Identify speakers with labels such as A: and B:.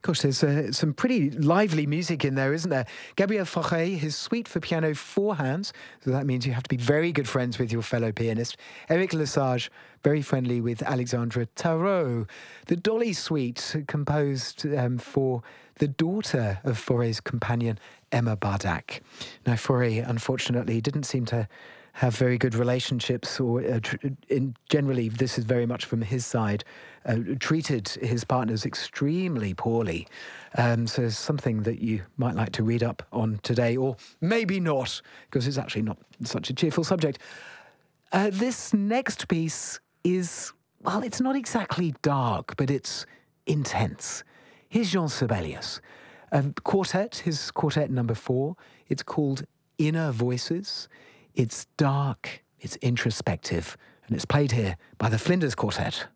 A: Gosh, there's some pretty lively music in there, isn't there? Gabriel Fauré, his suite for piano, 4 hands. So that means you have to be very good friends with your fellow pianist. Eric Lesage, very friendly with Alexandre Tarot. The Dolly suite, composed for the daughter of Fauré's companion, Emma Bardac. Now, Fauré, unfortunately, didn't seem to have very good relationships, or generally, this is very much from his side, treated his partners extremely poorly. So it's something that you might like to read up on today, or maybe not, because it's actually not such a cheerful subject. This next piece is, well, it's not exactly dark, but it's intense. Here's Jean Sibelius. Quartet, his quartet number 4. It's called Inner Voices. It's dark, it's introspective, and it's played here by the Flinders Quartet.